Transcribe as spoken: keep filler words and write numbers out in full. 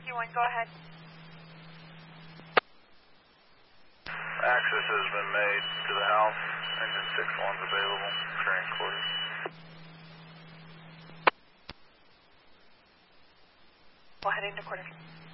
one, go ahead. Access has been made to the house. Engine six one's available. Train quarters. We'll head into quarters.